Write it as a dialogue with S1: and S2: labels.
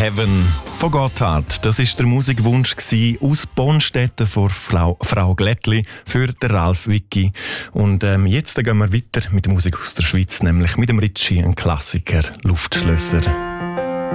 S1: Heaven von Gotthard. Das war der Musikwunsch aus Bonstetten von Frau Glättli für den Ralf Wicki. Und jetzt gehen wir weiter mit der Musik aus der Schweiz, nämlich mit dem Ritchie, ein Klassiker, Luftschlösser.